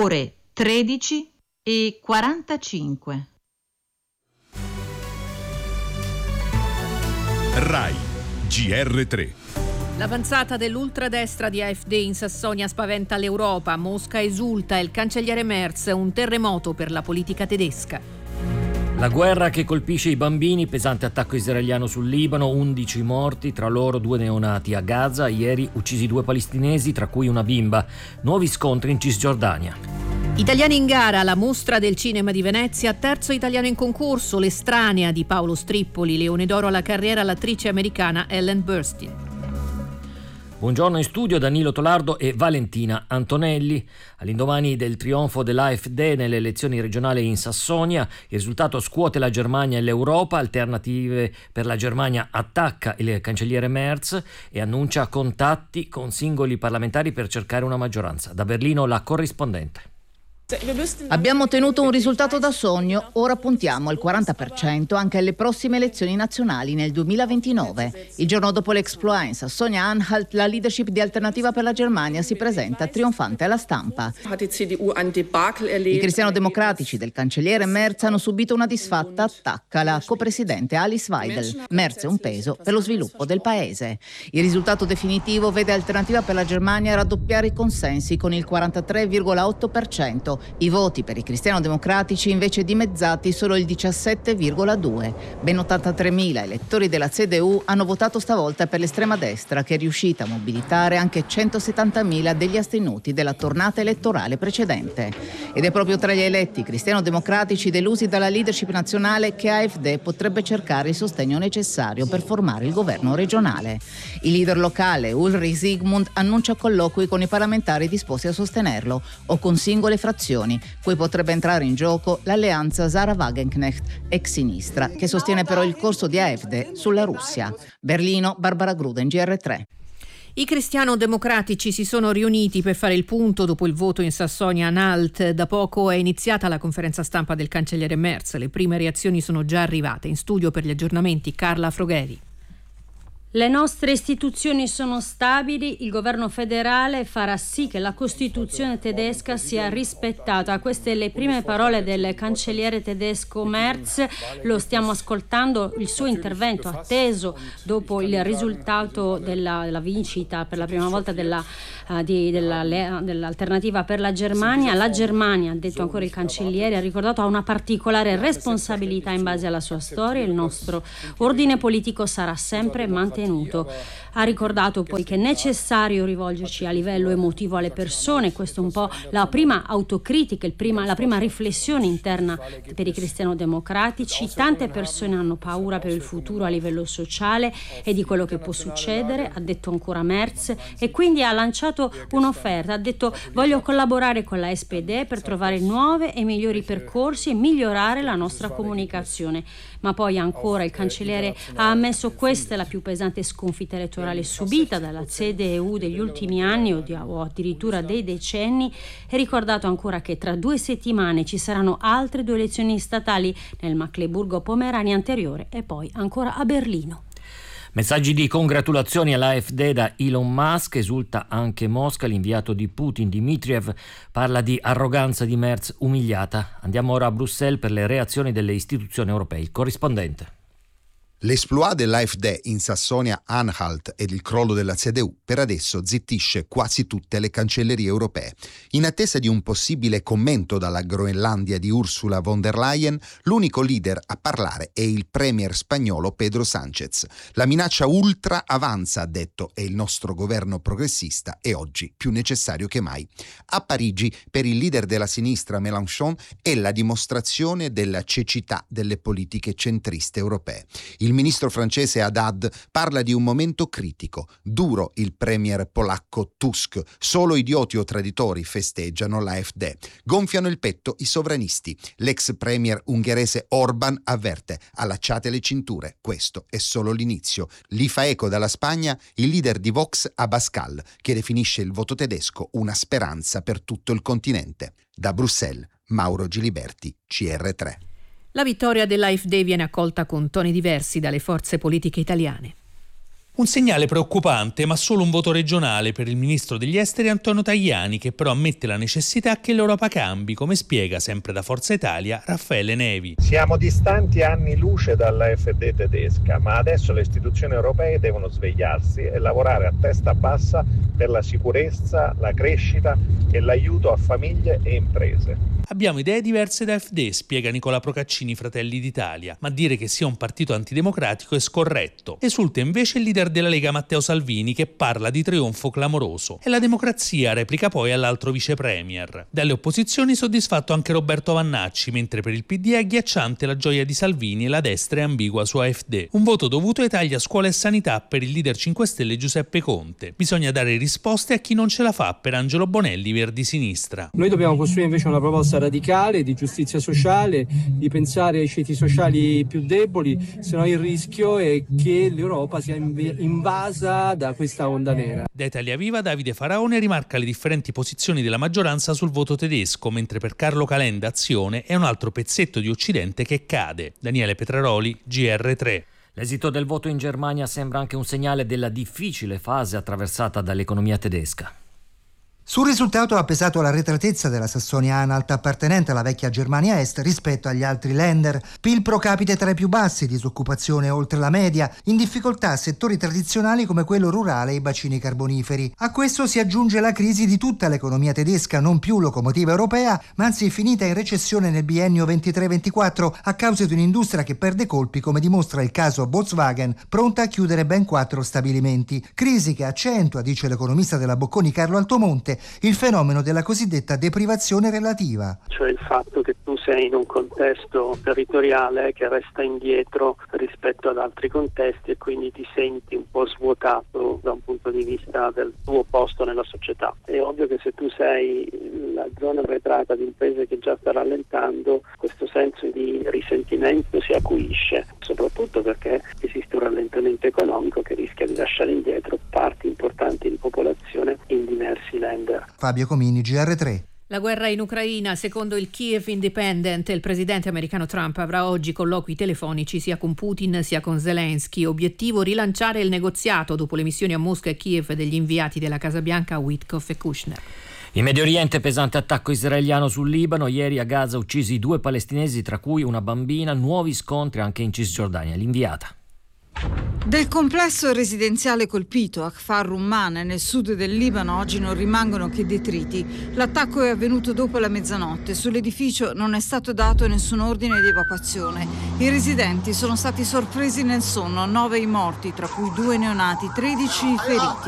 ore 13:45. RAI GR3. L'avanzata dell'ultradestra di AfD in Sassonia spaventa l'Europa. Mosca esulta e il cancelliere Merz, un terremoto per la politica tedesca. La guerra che colpisce i bambini, pesante attacco israeliano sul Libano, 11 morti, tra loro 2 neonati a Gaza, ieri uccisi 2 palestinesi, tra cui una bimba. Nuovi scontri in Cisgiordania. Italiani in gara, la mostra del cinema di Venezia, terzo italiano in concorso, L'estranea di Paolo Strippoli, Leone d'oro alla carriera all'attrice americana Ellen Burstyn. Buongiorno in studio Danilo Tolardo e Valentina Antonelli. All'indomani del trionfo dell'AfD nelle elezioni regionali in Sassonia, il risultato scuote la Germania e l'Europa. Alternative per la Germania attacca il cancelliere Merz e annuncia contatti con singoli parlamentari per cercare una maggioranza. Da Berlino la corrispondente. Abbiamo ottenuto un risultato da sogno, ora puntiamo al 40% anche alle prossime elezioni nazionali nel 2029. Il giorno dopo l'exploit in Sassonia-Anhalt, la leadership di Alternativa per la Germania si presenta trionfante alla stampa. I cristiano-democratici del cancelliere Merz hanno subito una disfatta attacca la copresidente Alice Weidel. Merz è un peso per lo sviluppo del paese. Il risultato definitivo vede Alternativa per la Germania raddoppiare i consensi con il 43,8%. I voti per i cristiano-democratici invece dimezzati solo il 17,2%. Ben 83.000 elettori della CDU hanno votato stavolta per l'estrema destra, che è riuscita a mobilitare anche 170.000 degli astenuti della tornata elettorale precedente. Ed è proprio tra gli eletti cristiano-democratici delusi dalla leadership nazionale che AfD potrebbe cercare il sostegno necessario per formare il governo regionale. Il leader locale Ulrich Siegmund annuncia colloqui con i parlamentari disposti a sostenerlo o con singole frazioni, cui potrebbe entrare in gioco l'alleanza Sarah Wagenknecht, ex sinistra, che sostiene però il corso di AfD sulla Russia. Berlino, Barbara Gruden, GR3. I cristiano-democratici si sono riuniti per fare il punto dopo il voto in Sassonia-Anhalt. Da poco è iniziata la conferenza stampa del cancelliere Merz. Le prime reazioni sono già arrivate. In studio per gli aggiornamenti Carla Frogheri. Le nostre istituzioni sono stabili, il governo federale farà sì che la Costituzione tedesca sia rispettata. Queste le prime parole del cancelliere tedesco Merz. Lo stiamo ascoltando, il suo intervento atteso dopo il risultato della vincita per la prima volta dell'alternativa per la Germania. La Germania, ha detto ancora il cancelliere, ha ricordato, ha una particolare responsabilità in base alla sua storia. Il nostro ordine politico sarà sempre mantenuto. Ha ricordato poi che è necessario rivolgerci a livello emotivo alle persone. Questo è un po' la prima autocritica, la prima riflessione interna per i cristiano-democratici. Tante persone hanno paura per il futuro a livello sociale e di quello che può succedere, ha detto ancora Merz, e quindi ha lanciato un'offerta. Ha detto: voglio collaborare con la SPD per trovare nuove e migliori percorsi e migliorare la nostra comunicazione. Ma poi ancora il cancelliere ha ammesso questa è la più pesante sconfitta elettorale subita dalla CDU degli ultimi anni o addirittura dei decenni, e ricordato ancora che tra 2 settimane ci saranno altre 2 elezioni statali nel Mecklenburgo-Pomerania anteriore e poi ancora a Berlino. Messaggi di congratulazioni all'AfD da Elon Musk, esulta anche Mosca, l'inviato di Putin Dmitriev parla di arroganza di Merz umiliata. Andiamo ora a Bruxelles per le reazioni delle istituzioni europee. Il corrispondente. L'exploit dell'AfD in Sassonia-Anhalt ed il crollo della CDU per adesso zittisce quasi tutte le cancellerie europee. In attesa di un possibile commento dalla Groenlandia di Ursula von der Leyen, l'unico leader a parlare è il premier spagnolo Pedro Sánchez. La minaccia ultra avanza, ha detto, e il nostro governo progressista è oggi più necessario che mai. A Parigi, per il leader della sinistra Mélenchon, è la dimostrazione della cecità delle politiche centriste europee. Il ministro francese Haddad parla di un momento critico. Duro il premier polacco Tusk. Solo idioti o traditori festeggiano l'AfD. Gonfiano il petto i sovranisti. L'ex premier ungherese Orban avverte: allacciate le cinture, questo è solo l'inizio. Li fa eco dalla Spagna il leader di Vox Abascal, che definisce il voto tedesco una speranza per tutto il continente. Da Bruxelles, Mauro Giliberti, CR3. La vittoria dell'AfD viene accolta con toni diversi dalle forze politiche italiane. Un segnale preoccupante, ma solo un voto regionale per il ministro degli esteri Antonio Tajani, che però ammette la necessità che l'Europa cambi, come spiega sempre da Forza Italia Raffaele Nevi. Siamo distanti anni luce dall'AfD tedesca, ma adesso le istituzioni europee devono svegliarsi e lavorare a testa bassa per la sicurezza, la crescita e l'aiuto a famiglie e imprese. Abbiamo idee diverse da AfD, spiega Nicola Procaccini, Fratelli d'Italia, ma dire che sia un partito antidemocratico è scorretto. Esulta invece il leader della Lega Matteo Salvini, che parla di trionfo clamoroso. E la democrazia, replica poi all'altro vice premier. Dalle opposizioni soddisfatto anche Roberto Vannacci, mentre per il PD è agghiacciante la gioia di Salvini e la destra è ambigua su AfD. Un voto dovuto ai tagli a scuola e sanità per il leader 5 Stelle Giuseppe Conte. Bisogna dare risposte a chi non ce la fa, per Angelo Bonelli, Verdi Sinistra. Noi dobbiamo costruire invece una proposta radicale di giustizia sociale, di pensare ai ceti sociali più deboli, se no il rischio è che l'Europa sia invasa da questa onda nera. Da Italia Viva Davide Faraone rimarca le differenti posizioni della maggioranza sul voto tedesco, mentre per Carlo Calenda Azione è un altro pezzetto di Occidente che cade. Daniele Petraroli, GR3. L'esito del voto in Germania sembra anche un segnale della difficile fase attraversata dall'economia tedesca. Sul risultato ha pesato l'arretratezza della Sassonia-Anhalt, appartenente alla vecchia Germania Est, rispetto agli altri Länder. PIL pro capite tra i più bassi, disoccupazione oltre la media, in difficoltà settori tradizionali come quello rurale e i bacini carboniferi. A questo si aggiunge la crisi di tutta l'economia tedesca, non più locomotiva europea, ma anzi finita in recessione nel biennio 23-24 a causa di un'industria che perde colpi, come dimostra il caso Volkswagen, pronta a chiudere ben 4 stabilimenti. Crisi che accentua, dice l'economista della Bocconi Carlo Altomonte, il fenomeno della cosiddetta deprivazione relativa. Cioè il fatto che tu sei in un contesto territoriale che resta indietro rispetto ad altri contesti e quindi ti senti un po' svuotato da un punto di vista del tuo posto nella società. È ovvio che se tu sei la zona arretrata di un paese che già sta rallentando, questo senso di risentimento si acuisce, soprattutto perché esiste un rallentamento economico che rischia di lasciare indietro parti importanti di popolazione in diversi land. Fabio Comini, GR3. La guerra in Ucraina, secondo il Kiev Independent, il presidente americano Trump avrà oggi colloqui telefonici sia con Putin sia con Zelensky. Obiettivo: rilanciare il negoziato dopo le missioni a Mosca e Kiev degli inviati della Casa Bianca Witkoff e Kushner. In Medio Oriente, pesante attacco israeliano sul Libano. Ieri a Gaza uccisi 2 palestinesi, tra cui una bambina. Nuovi scontri anche in Cisgiordania. L'inviata. Del complesso residenziale colpito a Kfar Rumman nel sud del Libano oggi non rimangono che detriti. L'attacco è avvenuto dopo la mezzanotte. Sull'edificio non è stato dato nessun ordine di evacuazione. I residenti sono stati sorpresi nel sonno, 9 i morti, tra cui 2 neonati, 13 i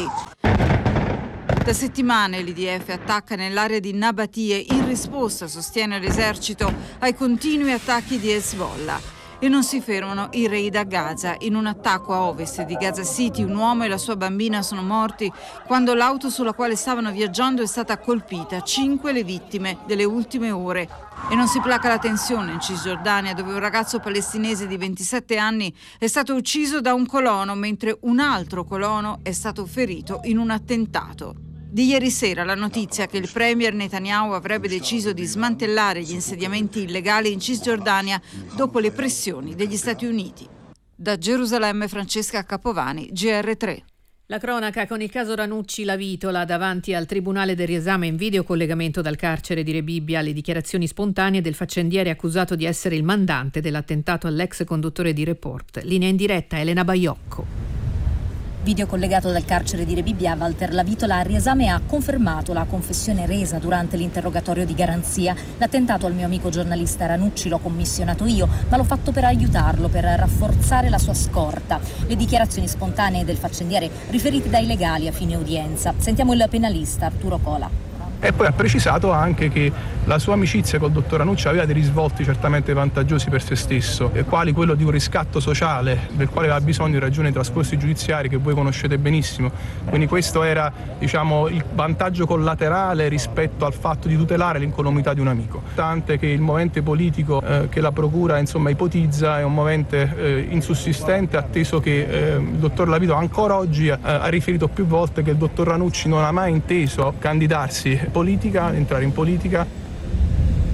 feriti. Da settimane l'IDF attacca nell'area di Nabatie in risposta, sostiene l'esercito, ai continui attacchi di Hezbollah. E non si fermano i raid a Gaza. In un attacco a ovest di Gaza City un uomo e la sua bambina sono morti quando l'auto sulla quale stavano viaggiando è stata colpita. 5 le vittime delle ultime ore. E non si placa la tensione in Cisgiordania, dove un ragazzo palestinese di 27 anni è stato ucciso da un colono, mentre un altro colono è stato ferito in un attentato. Di ieri sera la notizia che il premier Netanyahu avrebbe deciso di smantellare gli insediamenti illegali in Cisgiordania dopo le pressioni degli Stati Uniti. Da Gerusalemme, Francesca Capovani, GR3. La cronaca con il caso Ranucci La Vitola davanti al Tribunale del riesame in videocollegamento dal carcere di Rebibbia, le dichiarazioni spontanee del faccendiere accusato di essere il mandante dell'attentato all'ex conduttore di Report. Linea in diretta Elena Baiocco. Video collegato dal carcere di Rebibbia, Walter La Vitola al riesame ha confermato la confessione resa durante l'interrogatorio di garanzia. L'attentato al mio amico giornalista Ranucci l'ho commissionato io, ma l'ho fatto per aiutarlo, per rafforzare la sua scorta. Le dichiarazioni spontanee del faccendiere riferite dai legali a fine udienza. Sentiamo il penalista Arturo Cola. E poi ha precisato anche che la sua amicizia col dottor Ranucci aveva dei risvolti certamente vantaggiosi per se stesso, quali quello di un riscatto sociale del quale aveva bisogno in ragione dei trascorsi giudiziari che voi conoscete benissimo. Quindi questo era, diciamo, il vantaggio collaterale rispetto al fatto di tutelare l'incolumità di un amico. Tant'è che il movente politico che la procura ipotizza è un movente insussistente, atteso che il dottor La Vitola ancora oggi ha riferito più volte che il dottor Ranucci non ha mai inteso candidarsi entrare in politica.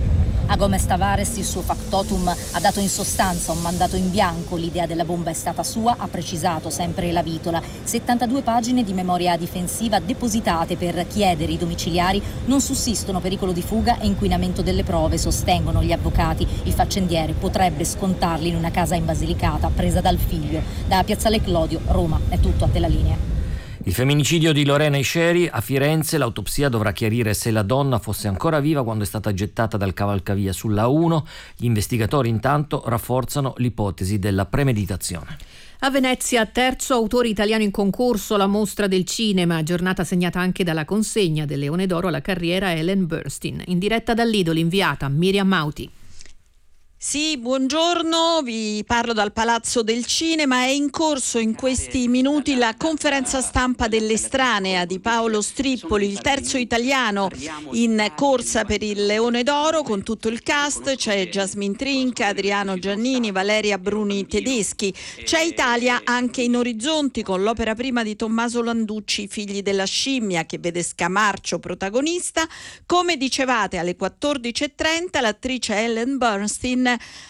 A Gomez Tavares il suo factotum ha dato in sostanza un mandato in bianco, l'idea della bomba è stata sua, ha precisato sempre la Vitola. 72 pagine di memoria difensiva depositate per chiedere i domiciliari, non sussistono pericolo di fuga e inquinamento delle prove, sostengono gli avvocati. Il faccendiere potrebbe scontarli in una casa in Basilicata presa dal figlio. Da Piazzale Clodio, Roma, è tutto, a te la linea. Il femminicidio di Lorena Isceri a Firenze, l'autopsia dovrà chiarire se la donna fosse ancora viva quando è stata gettata dal cavalcavia sulla A1. Gli investigatori intanto rafforzano l'ipotesi della premeditazione. A Venezia, terzo autore italiano in concorso alla Mostra del Cinema, giornata segnata anche dalla consegna del Leone d'Oro alla carriera Ellen Burstyn. In diretta dall'Idol, inviata Miriam Mauti. Sì, buongiorno, vi parlo dal Palazzo del Cinema. È in corso in questi minuti la conferenza stampa dell'Estranea di Paolo Strippoli, il terzo italiano in corsa per il Leone d'Oro, con tutto il cast. C'è Jasmine Trinca, Adriano Giannini, Valeria Bruni Tedeschi. C'è Italia anche in orizzonti, con l'opera prima di Tommaso Landucci, Figli della scimmia, che vede Scamarcio protagonista. Come dicevate, alle 14.30 l'attrice Ellen Burstyn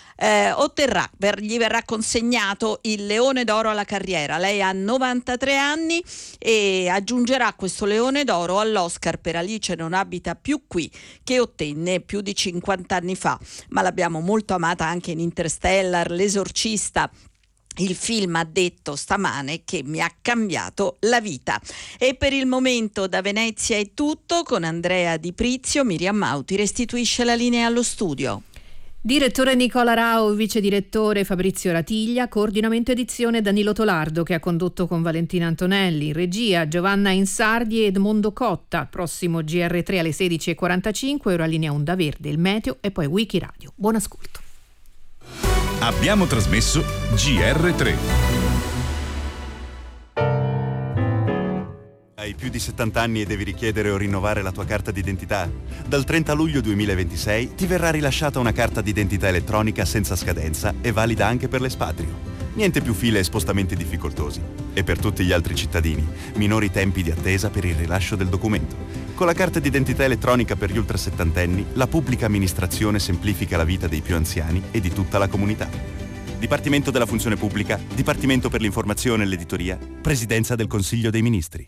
gli verrà consegnato il Leone d'Oro alla carriera. Lei ha 93 anni e aggiungerà questo Leone d'Oro all'Oscar per Alice non abita più qui, che ottenne più di 50 anni fa, ma l'abbiamo molto amata anche in Interstellar, L'Esorcista. Il film ha detto stamane che mi ha cambiato la vita. E per il momento da Venezia è tutto. Con Andrea Di Prizio, Miriam Mauti restituisce la linea allo studio. Direttore Nicola Rao, vice direttore Fabrizio Ratiglia, coordinamento edizione Danilo Tolardo, che ha condotto con Valentina Antonelli, regia Giovanna Insardi e Edmondo Cotta. Prossimo GR3 alle 16.45, ora linea Onda Verde, il meteo e poi Wikiradio. Buon ascolto. Abbiamo trasmesso GR3. Hai più di 70 anni e devi richiedere o rinnovare la tua carta d'identità? Dal 30 luglio 2026 ti verrà rilasciata una carta d'identità elettronica senza scadenza e valida anche per l'espatrio. Niente più file e spostamenti difficoltosi. E per tutti gli altri cittadini, minori tempi di attesa per il rilascio del documento. Con la carta d'identità elettronica per gli ultrasettantenni, la pubblica amministrazione semplifica la vita dei più anziani e di tutta la comunità. Dipartimento della Funzione Pubblica, Dipartimento per l'Informazione e l'Editoria, Presidenza del Consiglio dei Ministri.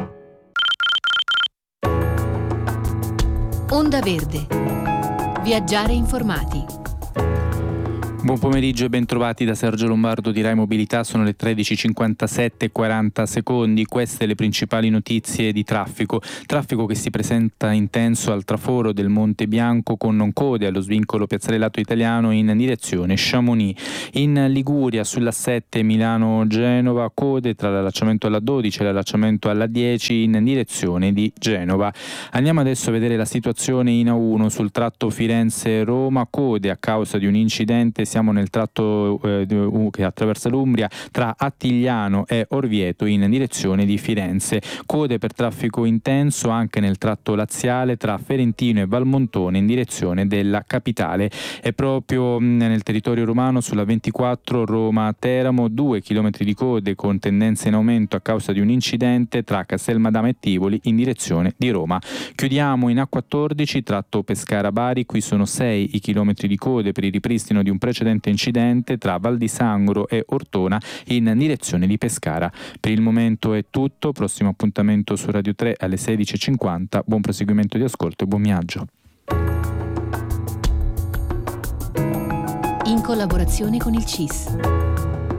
Onda Verde. Viaggiare informati. Buon pomeriggio e ben trovati da Sergio Lombardo di Rai Mobilità. Sono le 13:57:40. Queste le principali notizie di traffico. Traffico che si presenta intenso al traforo del Monte Bianco con non code allo svincolo Piazzale Lato Italiano in direzione Chamonix. In Liguria sulla 7 Milano-Genova, code tra l'allacciamento alla 12 e l'allacciamento alla 10 in direzione di Genova. Andiamo adesso a vedere la situazione in A1 sul tratto Firenze-Roma, code a causa di un incidente. Siamo nel tratto che attraversa l'Umbria tra Attigliano e Orvieto in direzione di Firenze. Code per traffico intenso anche nel tratto laziale tra Ferentino e Valmontone in direzione della capitale. E proprio nel territorio romano sulla 24 Roma-Teramo 2 chilometri di code con tendenza in aumento a causa di un incidente tra Castelmadama e Tivoli in direzione di Roma. Chiudiamo in A14 tratto Pescara-Bari, qui sono 6 i chilometri di code per il ripristino di un precedente incidente tra Val di Sangro e Ortona in direzione di Pescara. Per il momento è tutto, prossimo appuntamento su Radio 3 alle 16.50. Buon proseguimento di ascolto e buon viaggio. In collaborazione con il CIS.